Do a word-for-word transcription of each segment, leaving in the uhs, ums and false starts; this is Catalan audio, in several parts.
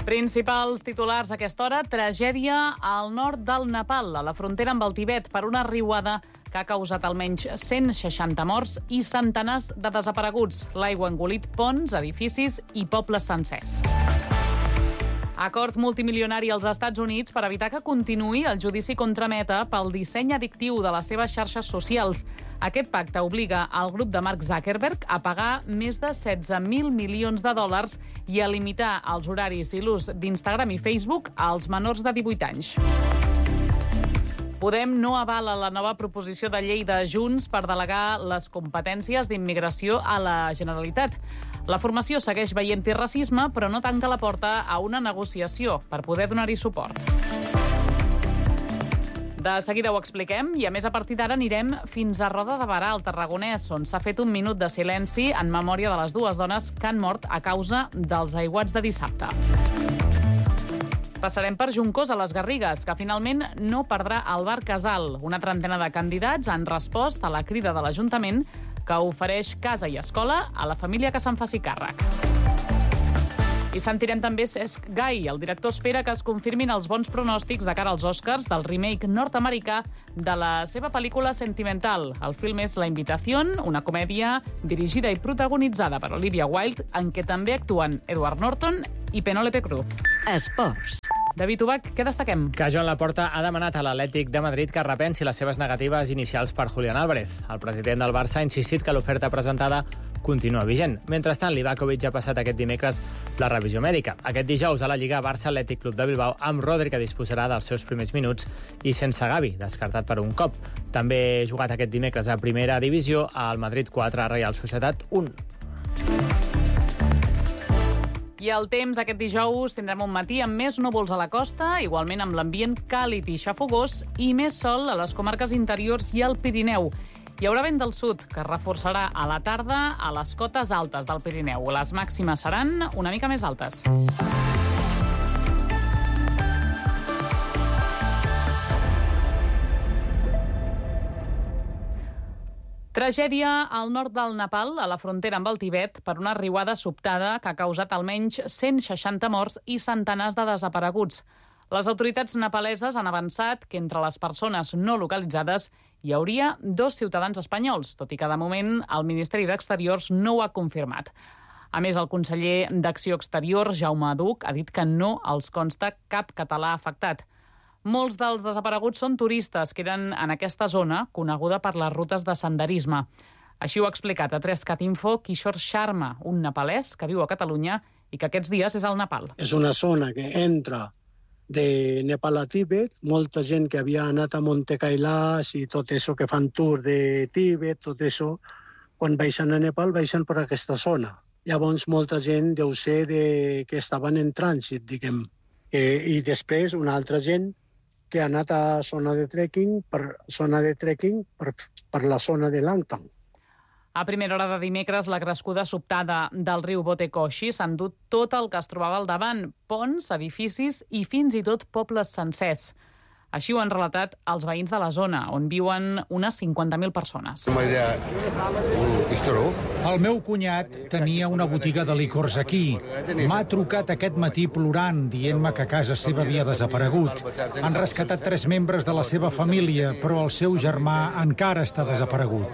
Principals titulars a aquesta hora: tragèdia al nord del Nepal, a la frontera amb el Tibet, per una riuada que ha causat almenys cent seixanta morts i centenars de desapareguts. L'aigua ha engolit ponts, edificis i pobles sencers. Acord multimilionari als Estats Units per evitar que continuï el judici contra Meta pel disseny addictiu de les seves xarxes socials. Aquest pacte obliga el grup de Mark Zuckerberg a pagar més de setze mil milions de dòlars i a limitar els horaris i l'ús d'Instagram i Facebook als menors de divuit anys. Podem no avala la nova proposició de llei de Junts per delegar les competències d'immigració a la Generalitat. La formació segueix veient-hi racisme, però no tanca la porta a una negociació per poder donar-hi suport. De seguida ho expliquem i, a més, a partir d'ara anirem fins a Roda de Berà, al Tarragonès, on s'ha fet un minut de silenci en memòria de les dues dones que han mort a causa dels aiguats de dissabte. Passarem per Juncos, a les Garrigues, que finalment no perdrà el bar Casal. Una trentena de candidats han respost a la crida de l'Ajuntament que ofereix casa i escola a la família que se'n faci càrrec. I sentirem també Cesc Gai. El director espera que es confirmin els bons pronòstics de cara als Oscars del remake nord-americà de la seva pel·lícula Sentimental. El film és La Invitación, una comèdia dirigida i protagonitzada per Olivia Wilde, en què també actuen Edward Norton i Penélope Cruz. Esports. David Ubach, què destaquem? Que Joan Laporta ha demanat a l'Atlètic de Madrid que repensi les seves negatives inicials per Julián Álvarez. El president del Barça ha insistit que l'oferta presentada continua vigent. Mentrestant, Livakovic ha passat aquest dimecres la revisió mèdica. Aquest dijous a la Lliga, Barça Atlètic Club de Bilbao, amb Rodri, que disposarà dels seus primers minuts, i sense Gavi, descartat per un cop. També jugat aquest dimecres a primera divisió, al Madrid quatre, Reial Societat un. I el temps aquest dijous tindrem un matí amb més núvols a la costa, igualment amb l'ambient càlid i xafogós, i més sol a les comarques interiors i al Pirineu. Hi haurà vent del sud, que es reforçarà a la tarda a les cotes altes del Pirineu. Les màximes seran una mica més altes. Tragèdia al nord del Nepal, a la frontera amb el Tibet, per una riuada sobtada que ha causat almenys cent seixanta morts i centenars de desapareguts. Les autoritats nepaleses han avançat que entre les persones no localitzades hi hauria dos ciutadans espanyols, tot i que de moment el Ministeri d'Exteriors no ho ha confirmat. A més, el conseller d'Acció Exterior, Jaume Duch, ha dit que no els consta cap català afectat. Molts dels desapareguts són turistes que eren en aquesta zona, coneguda per les rutes de senderisme. Així ho ha explicat a tres cat info Kishore Sharma, un nepalès que viu a Catalunya i que aquests dies és al Nepal. És una zona que entra de Nepal a Tíbet, molta gent que havia anat a Monte Kailash i tot això que fan tour de Tíbet, tot això, quan baixen a Nepal, baixen per aquesta zona. Llavors, molta gent deu ser de... que estaven en trànsit, diguem. I després, una altra gent que ha anat a zona de trekking per, zona de trekking per, per la zona de Langtang. A primera hora de dimecres, la crescuda sobtada del riu Botekoshi s'ha endut tot el que es trobava al davant, ponts, edificis i fins i tot pobles sencers. Així ho han relatat els veïns de la zona, on viuen unes cinquanta mil persones. El meu cunyat tenia una botiga de licors aquí. M'ha trucat aquest matí plorant, dient-me que casa seva havia desaparegut. Han rescatat tres membres de la seva família, però el seu germà encara està desaparegut.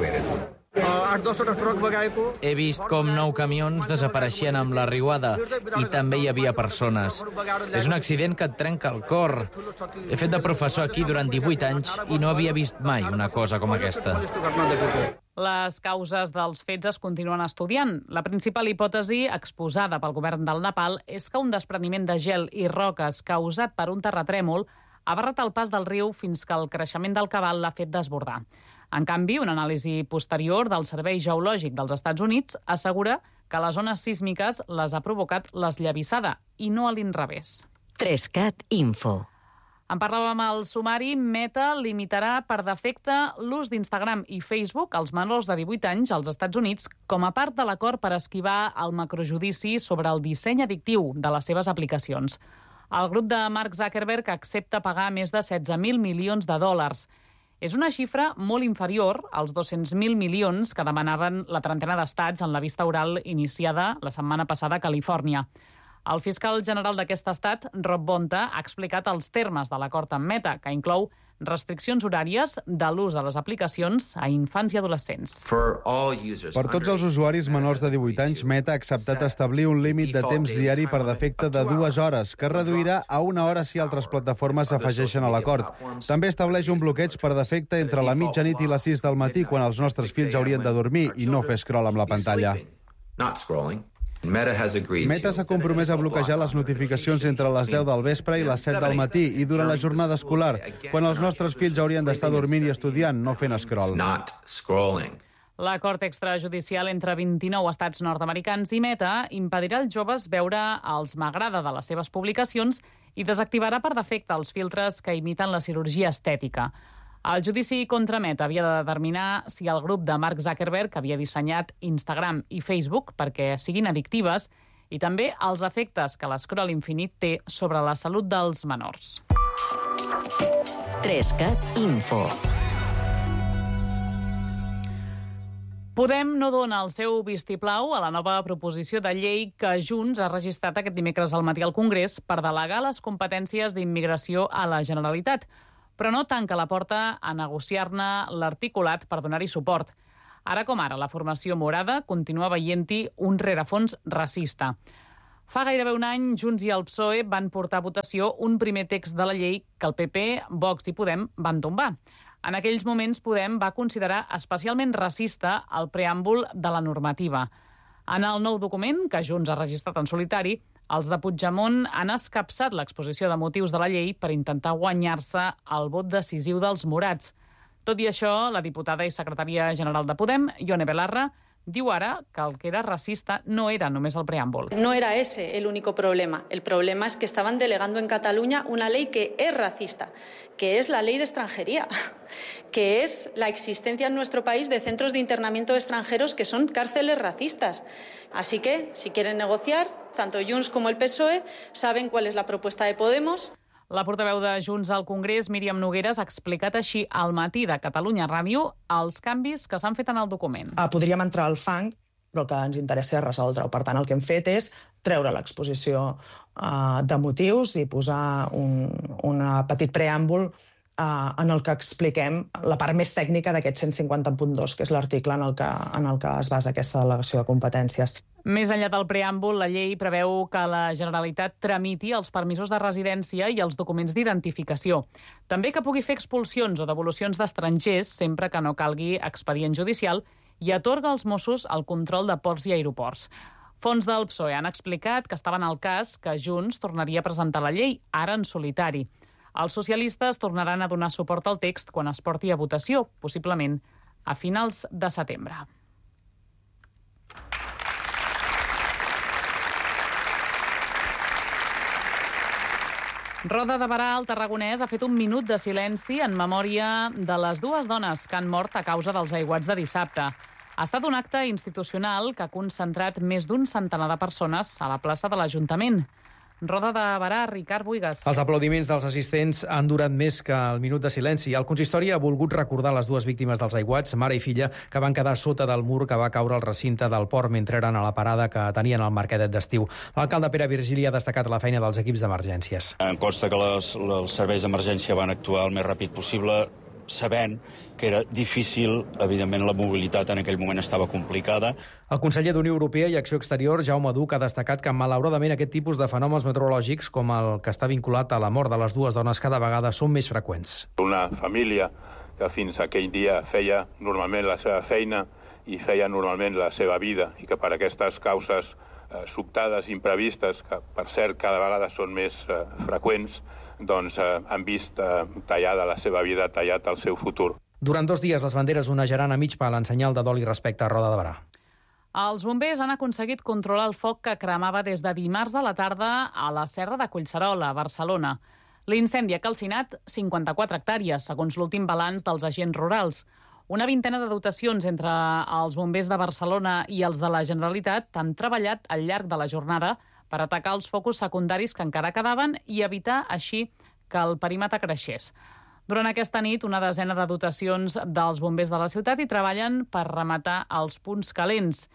He vist com nou camions desapareixien amb la riuada i també hi havia persones. És un accident que et trenca el cor. He fet de professor aquí durant divuit anys i no havia vist mai una cosa com aquesta. Les causes dels fets es continuen estudiant. La principal hipòtesi exposada pel govern del Nepal és que un despreniment de gel i roques causat per un terratrèmol ha barrat el pas del riu fins que el creixement del cabal l'ha fet desbordar. En canvi, una anàlisi posterior del Servei Geològic dels Estats Units assegura que les zones sísmiques les ha provocat l'esllavissada i no a l'inrevés. tres cat info. En parlàvem al sumari. Meta limitarà per defecte l'ús d'Instagram i Facebook als menors de divuit anys als Estats Units com a part de l'acord per esquivar el macrojudici sobre el disseny addictiu de les seves aplicacions. El grup de Mark Zuckerberg accepta pagar més de setze mil milions de dòlars. És una xifra molt inferior als dos-cents mil milions que demanaven la trentena d'estats en la vista oral iniciada la setmana passada a Califòrnia. El fiscal general d'aquest estat, Rob Bonta, ha explicat els termes de l'acord amb Meta, que inclou restriccions horàries de l'ús de les aplicacions a infants i adolescents. Per tots els usuaris menors de divuit anys, Meta ha acceptat establir un límit de temps diari per defecte de dues hores, que es reduirà a una hora si altres plataformes s'afegeixen a l'acord. També estableix un bloqueig per defecte entre la mitjanit i les sis del matí, quan els nostres fills haurien de dormir i no fer scroll amb la pantalla. Meta s'ha compromès a bloquejar les notificacions entre les deu del vespre i les set del matí i durant la jornada escolar, quan els nostres fills haurien d'estar dormint i estudiant, no fent scroll. L'acord extrajudicial entre vint-i-nou estats nord-americans i Meta impedirà als joves veure els m'agrada de les seves publicacions i desactivarà per defecte els filtres que imiten la cirurgia estètica. El judici contra Meta havia de determinar si el grup de Mark Zuckerberg havia dissenyat Instagram i Facebook perquè siguin addictives i també els efectes que l'escroll infinit té sobre la salut dels menors. Trescat Info. Podem no dona el seu vistiplau a la nova proposició de llei que Junts ha registrat aquest dimecres al matí al Congrés per delegar les competències d'immigració a la Generalitat, però no tanca la porta a negociar-ne l'articulat per donar-hi suport. Ara com ara, la formació morada continua veient-hi un rerefons racista. Fa gairebé un any, Junts i el P S O E van portar a votació un primer text de la llei que el P P, Vox i Podem van tombar. En aquells moments, Podem va considerar especialment racista el preàmbul de la normativa. En el nou document, que Junts ha registrat en solitari, els de Puigdemont han escapçat l'exposició de motius de la llei per intentar guanyar-se el vot decisiu dels morats. Tot i això, la diputada i secretària general de Podem, Ione Belarra, diu ara que el que era racista no era només el preàmbul. No era ese el único problema. El problema es que estaban delegando en Cataluña una ley que es racista, que es la ley de extranjería, que es la existencia en nuestro país de centros de internamiento de extranjeros que son cárceles racistas. Así que, si quieren negociar, tanto Junts como el P S O E saben cuál es la propuesta de Podemos. La portaveu de Junts al Congrés, Míriam Nogueras, ha explicat així al matí de Catalunya Ràdio els canvis que s'han fet en el document. Ah, podríem entrar al fang, però el que ens interessa és resoldre-ho. Per tant, el que hem fet és treure l'exposició uh, de motius i posar un, un petit preàmbul uh, en el que expliquem la part més tècnica d'aquest cent cinquanta punt dos, que és l'article en, el que, en el que es basa aquesta delegació de competències. Més enllà del preàmbul, la llei preveu que la Generalitat tramiti els permisos de residència i els documents d'identificació. També que pugui fer expulsions o devolucions d'estrangers sempre que no calgui expedient judicial i atorga als Mossos el control de ports i aeroports. Fons del P S O E han explicat que estaven al cas que Junts tornaria a presentar la llei, ara en solitari. Els socialistes tornaran a donar suport al text quan es porti a votació, possiblement a finals de setembre. Roda de Barà, al Tarragonès, ha fet un minut de silenci en memòria de les dues dones que han mort a causa dels aiguats de dissabte. Ha estat un acte institucional que ha concentrat més d'un centenar de persones a la plaça de l'Ajuntament. Roda de Barà, Ricard Buigas. Els aplaudiments dels assistents han durat més que el minut de silenci. El consistori ha volgut recordar les dues víctimes dels aiguats, mare i filla, que van quedar sota del mur que va caure al recinte del port mentre eren a la parada que tenien al mercadet d'estiu. L'alcalde Pere Virgili ha destacat la feina dels equips d'emergències. Em consta que les, els serveis d'emergència van actuar el més ràpid possible, sabent que era difícil, evidentment la mobilitat en aquell moment estava complicada. El conseller d'Unió Europea i Acció Exterior, Jaume Duch, ha destacat que malauradament aquest tipus de fenòmens meteorològics, com el que està vinculat a la mort de les dues dones, cada vegada són més freqüents. Una família que fins aquell dia feia normalment la seva feina i feia normalment la seva vida i que per aquestes causes eh, sobtades, imprevistes, que per cert cada vegada són més eh, freqüents, doncs eh, han vist eh, tallada la seva vida, tallat el seu futur. Durant dos dies les banderes onejaran a mig pal en senyal de dol i respecte a Roda de Barà. Els bombers han aconseguit controlar el foc que cremava des de dimarts a la tarda a la Serra de Collserola, a Barcelona. L'incendi ha calcinat cinquanta-quatre hectàrees, segons l'últim balanç dels agents rurals. Una vintena de dotacions entre els bombers de Barcelona i els de la Generalitat han treballat al llarg de la jornada per atacar els focus secundaris que encara quedaven i evitar així que el perímetre creixés. Durant aquesta nit, una desena de dotacions dels bombers de la ciutat hi treballen per rematar els punts calents.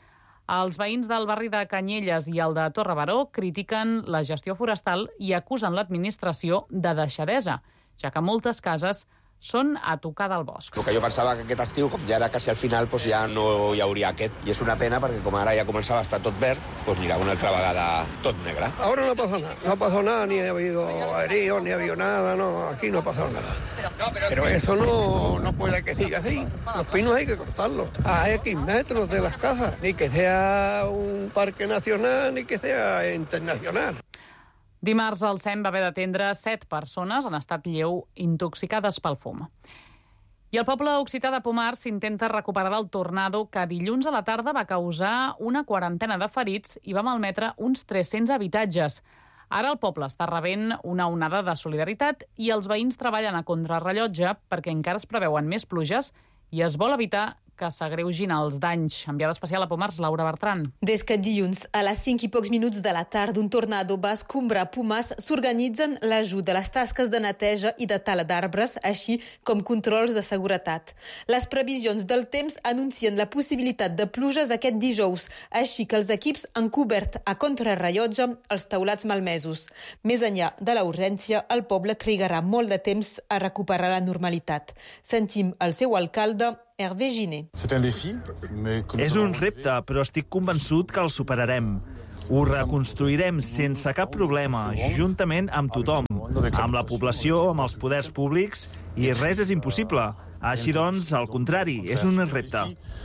Els veïns del barri de Canyelles i el de Torre Baró critiquen la gestió forestal i acusen l'administració de deixadesa, ja que moltes cases són a tocar del bosc. El que jo pensava que aquest estiu, com ja era quasi al final, doncs ja no hi hauria aquest. I és una pena perquè com ara ja començava a estar tot verd, doncs mira, una altra vegada tot negre. Ahora no ha pasado nada, no ha pasado nada, ni ha habido heridos, ni ha habido nada, no, aquí no ha pasado nada. Pero eso no, no puede que siga así. Los pinos hay que cortarlos a X metros de las casas, ni que sea un parque nacional, ni que sea internacional. Dimarts el S E M va haver d'atendre set persones en estat lleu intoxicades pel fum. I el poble occità de Pomar s'intenta recuperar del tornado que dilluns a la tarda va causar una quarantena de ferits i va malmetre uns tres-cents habitatges. Ara el poble està rebent una onada de solidaritat i els veïns treballen a contrarrellotge perquè encara es preveuen més pluges i es vol evitar que s'agreugin els danys. Enviada especial a Pomars, Laura Bertran. Des que dilluns, a les cinc i pocs minuts de la tarda, un tornado va escombrar Pomars, s'organitzen l'ajut de les tasques de neteja i de tala d'arbres, així com controls de seguretat. Les previsions del temps anuncien la possibilitat de pluges aquest dijous, així que els equips han cobert a contrarrellotge els teulats malmesos. Més enllà de la urgència, el poble trigarà molt de temps a recuperar la normalitat. Sentim el seu alcalde, Hervé Giné. És un repte, però estic convençut que el superarem. Ho reconstruirem sense cap problema, juntament amb tothom, amb la població, amb els poders públics, i res és impossible. Així doncs, al contrari, és un repte.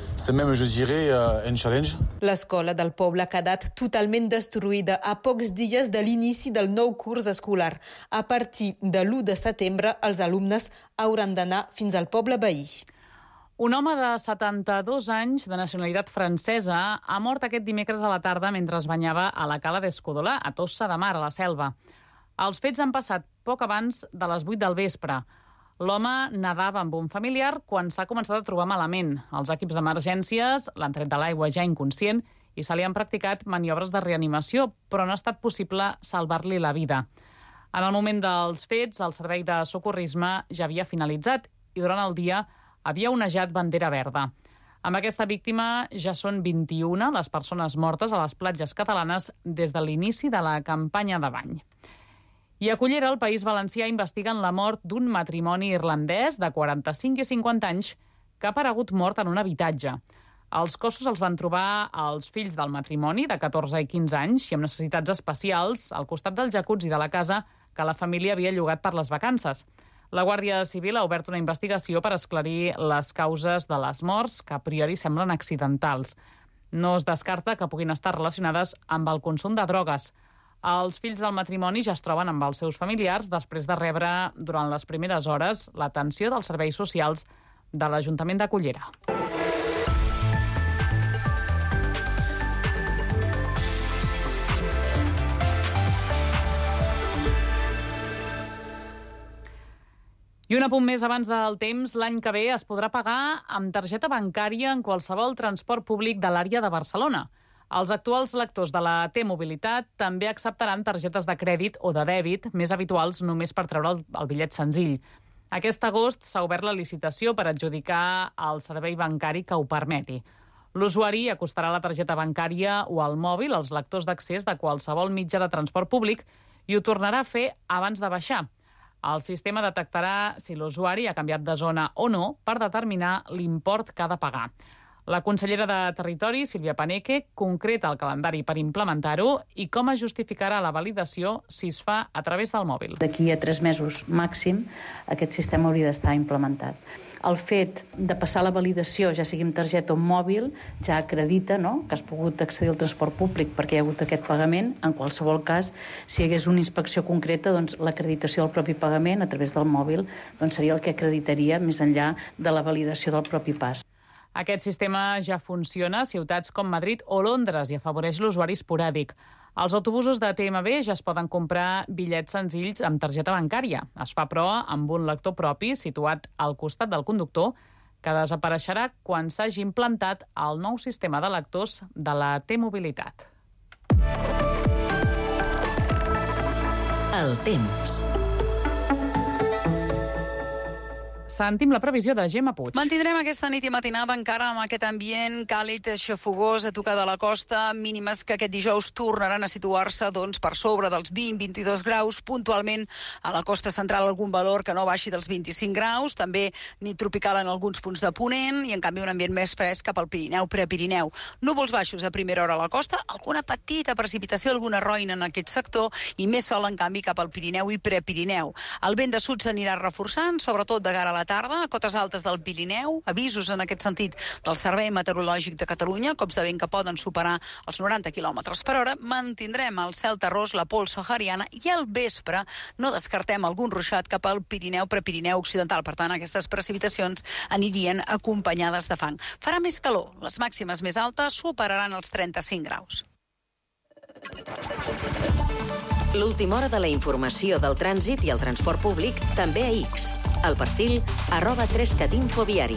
L'escola del poble ha quedat totalment destruïda a pocs dies de l'inici del nou curs escolar. A partir de l'u de setembre, els alumnes hauran d'anar fins al poble veí. Un home de setanta-dos anys, de nacionalitat francesa, ha mort aquest dimecres a la tarda mentre es banyava a la cala d'Escudolà, a Tossa de Mar, a la Selva. Els fets han passat poc abans de les vuit del vespre. L'home nedava amb un familiar quan s'ha començat a trobar malament. Els equips d'emergències l'han tret de l'aigua ja inconscient i se li han practicat maniobres de reanimació, però no ha estat possible salvar-li la vida. En el moment dels fets, el servei de socorrisme ja havia finalitzat i durant el dia havia onejat bandera verda. Amb aquesta víctima ja són vint-i-una les persones mortes a les platges catalanes des de l'inici de la campanya de bany. I a Cullera, el País Valencià, investiguen la mort d'un matrimoni irlandès de quaranta-cinc i cinquanta anys que ha aparegut mort en un habitatge. Els cossos els van trobar els fills del matrimoni, de catorze i quinze anys, i amb necessitats especials, al costat del jacuzzi de la casa que la família havia llogat per les vacances. La Guàrdia Civil ha obert una investigació per esclarir les causes de les morts, que a priori semblen accidentals. No es descarta que puguin estar relacionades amb el consum de drogues. Els fills del matrimoni ja es troben amb els seus familiars després de rebre, durant les primeres hores, l'atenció dels serveis socials de l'Ajuntament de Cullera. I un apunt més abans del temps, l'any que ve es podrà pagar amb targeta bancària en qualsevol transport públic de l'àrea de Barcelona. Els actuals lectors de la T-Mobilitat també acceptaran targetes de crèdit o de dèbit, més habituals només per treure el, el bitllet senzill. Aquest agost s'ha obert la licitació per adjudicar el servei bancari que ho permeti. L'usuari acostarà la targeta bancària o el mòbil als lectors d'accés de qualsevol mitjà de transport públic i ho tornarà a fer abans de baixar. El sistema detectarà si l'usuari ha canviat de zona o no per determinar l'import que ha de pagar. La consellera de Territori, Sílvia Paneque, concreta el calendari per implementar-ho i com es justificarà la validació si es fa a través del mòbil. D'aquí a tres mesos màxim aquest sistema hauria d'estar implementat. El fet de passar la validació, ja sigui amb targeta o mòbil, ja acredita, no?, que has pogut accedir al transport públic perquè hi ha hagut aquest pagament. En qualsevol cas, si hi hagués una inspecció concreta, doncs l'acreditació del propi pagament a través del mòbil doncs seria el que acreditaria més enllà de la validació del propi pas. Aquest sistema ja funciona a ciutats com Madrid o Londres i afavoreix l'usuari esporàdic. Els autobusos de T M B ja es poden comprar bitllets senzills amb targeta bancària. Es fa, però, amb un lector propi situat al costat del conductor que desapareixerà quan s'hagi implantat el nou sistema de lectors de la T-Mobilitat. El temps. Sentim la previsió de Gemma Puig. Mantindrem aquesta nit i matinada encara amb aquest ambient càlid, xafogós, a tocar de la costa, mínimes que aquest dijous tornaran a situar-se doncs, per sobre dels vint a vint-i-dos graus, puntualment a la costa central algun valor que no baixi dels vint-i-cinc graus, també nit tropical en alguns punts de Ponent i en canvi un ambient més fresc cap al Pirineu, Prepirineu. Núvols baixos a primera hora a la costa, alguna petita precipitació, alguna roina en aquest sector i més sol en canvi cap al Pirineu i Prepirineu. El vent de sud s'anirà reforçant, sobretot de cara a la tarda, a cotes altes del Pirineu, avisos en aquest sentit del Servei Meteorològic de Catalunya, cops de vent que poden superar els noranta quilòmetres per hora. Mantindrem el cel terrós, la pols sahariana i al vespre no descartem algun ruixat cap al Pirineu, Prepirineu occidental. Per tant, aquestes precipitacions anirien acompanyades de fang. Farà més calor, les màximes més altes superaran els trenta-cinc graus. L'última hora de la informació del trànsit i el transport públic també a X. El perfil arroba tres cat info viari.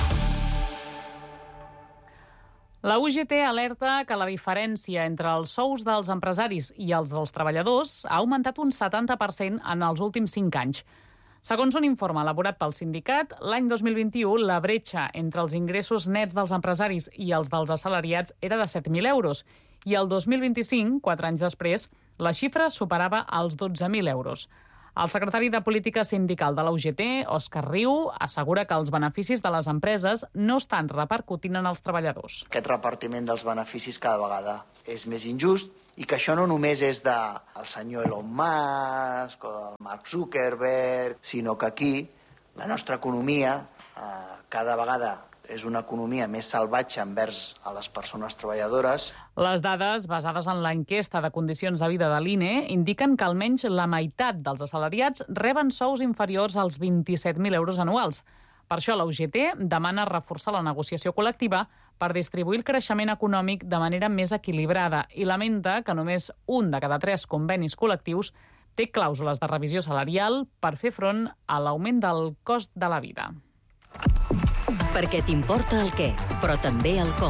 La U G T alerta que la diferència entre els sous dels empresaris i els dels treballadors ha augmentat un setanta per cent en els últims cinc anys. Segons un informe elaborat pel sindicat, l'any dos mil vint-i-u la bretxa entre els ingressos nets dels empresaris i els dels assalariats era de set mil euros i el dos mil vint-i-cinc, quatre anys després, la xifra superava els dotze mil euros. El secretari de Política Sindical de la U G T, Òscar Riu, assegura que els beneficis de les empreses no estan repercutint en els treballadors. Aquest repartiment dels beneficis cada vegada és més injust i que això no només és del senyor Elon Musk o del Mark Zuckerberg, sinó que aquí la nostra economia eh, cada vegada és una economia més salvatge envers a les persones treballadores. Les dades, basades en l'enquesta de condicions de vida de l'I N E, indiquen que almenys la meitat dels assalariats reben sous inferiors als vint-i-set mil euros anuals. Per això la U G T demana reforçar la negociació col·lectiva per distribuir el creixement econòmic de manera més equilibrada i lamenta que només un de cada tres convenis col·lectius té clàusules de revisió salarial per fer front a l'augment del cost de la vida. Perquè t'importa el què, però també el com.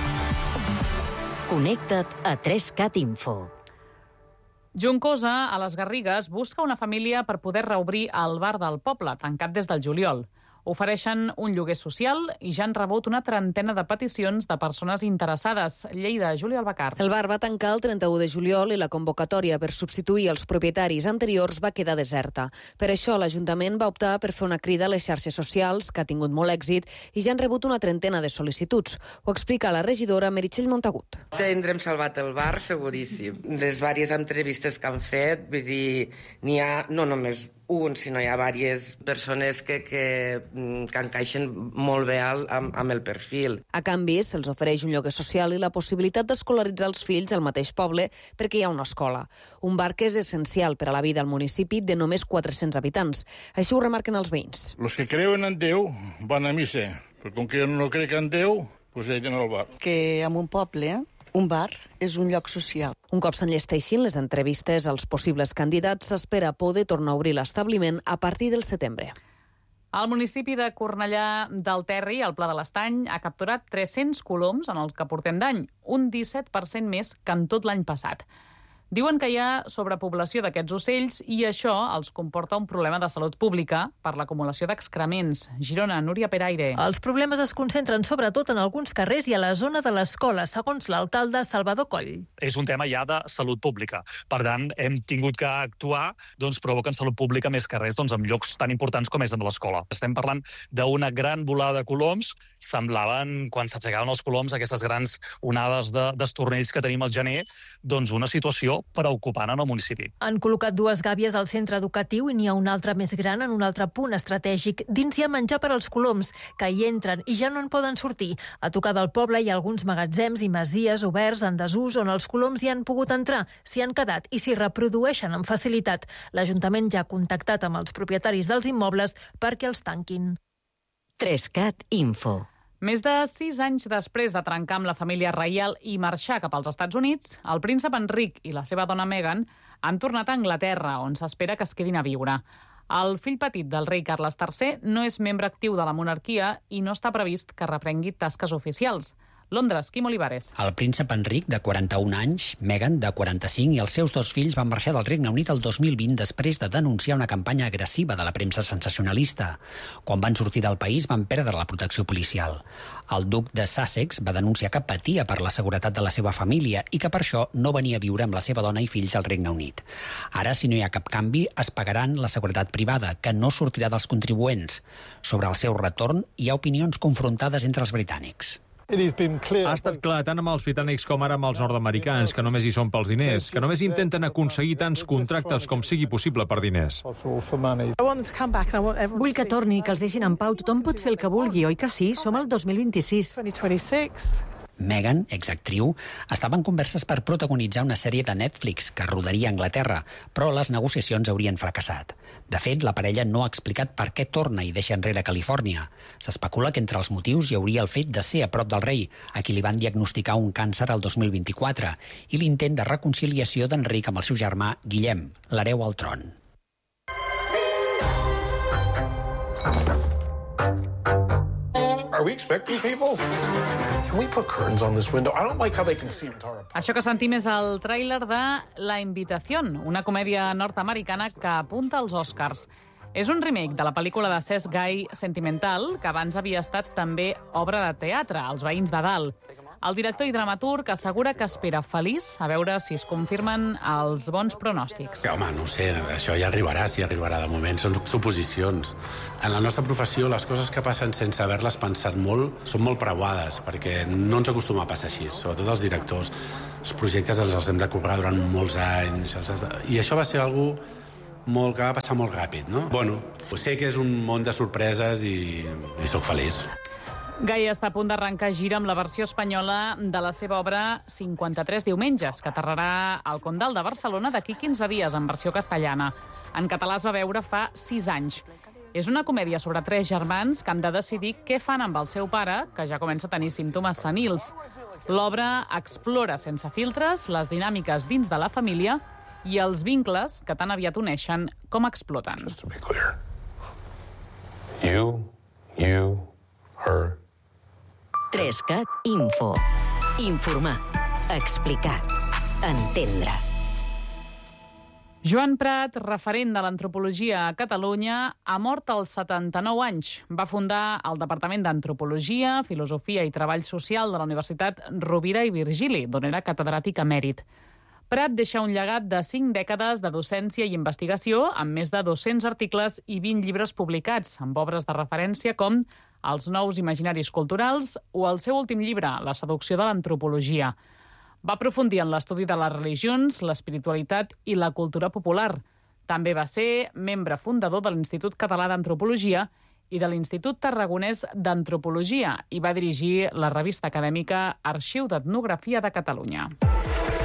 Connecta't a tres cat info. Juncosa, a les Garrigues, busca una família per poder reobrir el bar del poble, tancat des del juliol. Ofereixen un lloguer social i ja han rebut una trentena de peticions de persones interessades. Lleida, Júlia Albacar. El bar va tancar el trenta-u de juliol i la convocatòria per substituir els propietaris anteriors va quedar deserta. Per això l'Ajuntament va optar per fer una crida a les xarxes socials, que ha tingut molt èxit, i ja han rebut una trentena de sol·licituds. Ho explica la regidora Meritxell Montagut. Tindrem salvat el bar, seguríssim. Les diverses entrevistes que han fet, vull dir, n'hi ha no només un, sinó hi ha diverses persones que, que, que encaixen molt bé al, amb, amb el perfil. A canvi, se'ls ofereix un lloguer social i la possibilitat d'escolaritzar els fills al mateix poble perquè hi ha una escola. Un bar que és essencial per a la vida al municipi de només quatre-cents habitants. Així ho remarquen els veïns. Los que creuen en Déu van a missa, però com que jo no crec en Déu, doncs ell en el bar. Que en un poble, un bar és un lloc social. Un cop s'enllesteixin les entrevistes als possibles candidats, s'espera poder tornar a obrir l'establiment a partir del setembre. El municipi de Cornellà del Terri, al Pla de l'Estany, ha capturat tres-cents coloms en el que portem d'any, un disset per cent més que en tot l'any passat. Diuen que hi ha sobrepoblació d'aquests ocells i això els comporta un problema de salut pública per l'acumulació d'excrements. Girona, Núria Peraire. Els problemes es concentren sobretot en alguns carrers i a la zona de l'escola, segons l'alcalde Salvador Coll. És un tema ja de salut pública. Per tant, hem tingut que actuar doncs, provoquen salut pública més carrers doncs, en llocs tan importants com és en l'escola. Estem parlant d'una gran volada de coloms. Semblaven, quan s'aixecaven els coloms, aquestes grans onades d'estornells de, que tenim al gener, doncs una situació preocupant en el municipi. Han col·locat dues gàbies al centre educatiu i n'hi ha una altra més gran en un altre punt estratègic. Dins hi ha menjar per als coloms, que hi entren i ja no en poden sortir. A tocar del poble hi ha alguns magatzems i masies oberts en desús on els coloms hi han pogut entrar, s'hi han quedat i s'hi reprodueixen amb facilitat. L'Ajuntament ja ha contactat amb els propietaris dels immobles perquè els tanquin. tres cat info. Més de sis anys després de trencar amb la família reial i marxar cap als Estats Units, el príncep Enric i la seva dona Meghan han tornat a Anglaterra, on s'espera que es quedin a viure. El fill petit del rei Carles tercer no és membre actiu de la monarquia i no està previst que reprengui tasques oficials. Londres, Quim Olivares. El príncep Enric, de quaranta-un anys, Meghan, de quaranta-cinc, i els seus dos fills van marxar del Regne Unit el dos mil vint després de denunciar una campanya agressiva de la premsa sensacionalista. Quan van sortir del país van perdre la protecció policial. El duc de Sussex va denunciar que patia per la seguretat de la seva família i que per això no venia a viure amb la seva dona i fills al Regne Unit. Ara, si no hi ha cap canvi, es pagaran la seguretat privada, que no sortirà dels contribuents. Sobre el seu retorn, hi ha opinions confrontades entre els britànics. Ha estat clar tant amb els britànics com ara amb els nord-americans, que només hi són pels diners, que només intenten aconseguir tants contractes com sigui possible per diners. Vull que torni, que els deixin en pau. Tothom pot fer el que vulgui, oi que sí? Som el dos mil vint-i-sis. Meghan, exactriu, estava en converses per protagonitzar una sèrie de Netflix que rodaria a Anglaterra, però les negociacions haurien fracassat. De fet, la parella no ha explicat per què torna i deixa enrere Califòrnia. S'especula que entre els motius hi hauria el fet de ser a prop del rei, a qui li van diagnosticar un càncer el dos mil vint-i-quatre, i l'intent de reconciliació d'Enric amb el seu germà Guillem, l'hereu al tron. Are we expecting people? Can we put curtains on this window? I don't like how they can see into our... Això que sentim és el tràiler de La Invitación, una comèdia nord-americana que apunta als Oscars. És un remake de la pel·lícula de Cesc Gai Sentimental, que abans havia estat també obra de teatre, Els veïns de dalt. El director i dramaturg assegura que espera feliç a veure si es confirmen els bons pronòstics. Home, no sé, això ja arribarà, si arribarà. De moment són suposicions. En la nostra professió, les coses que passen sense haver-les pensat molt són molt preuades, perquè no ens acostuma a passar així, sobretot els directors. Els projectes els, els hem de currar durant molts anys, els has de... i això va ser algú molt, que va passar molt ràpid, no? Bueno, sé que és un món de sorpreses i, i sóc feliç. Gai està a punt d'arrencar gira amb la versió espanyola de la seva obra cinquanta-tres diumenges, que aterrarà al Condal de Barcelona d'aquí quinze dies en versió castellana. En català es va veure fa sis anys. És una comèdia sobre tres germans que han de decidir què fan amb el seu pare, que ja comença a tenir símptomes senils. L'obra explora sense filtres les dinàmiques dins de la família i els vincles que tan aviat uneixen com exploten. Just to be clear. You, you, her. Trescat Info. Informar. Explicar. Entendre. Joan Prat, referent de l'antropologia a Catalunya, ha mort als setanta-nou anys. Va fundar el Departament d'Antropologia, Filosofia i Treball Social de la Universitat Rovira i Virgili, d'on era catedràtic emèrit. Prat deixa un llegat de cinc dècades de docència i investigació, amb més de dos-cents articles i vint llibres publicats, amb obres de referència com Els nous imaginaris culturals o el seu últim llibre, La seducció de l'antropologia. Va aprofundir en l'estudi de les religions, l'espiritualitat i la cultura popular. També va ser membre fundador de l'Institut Català d'Antropologia i de l'Institut Tarragonès d'Antropologia i va dirigir la revista acadèmica Arxiu d'Etnografia de Catalunya.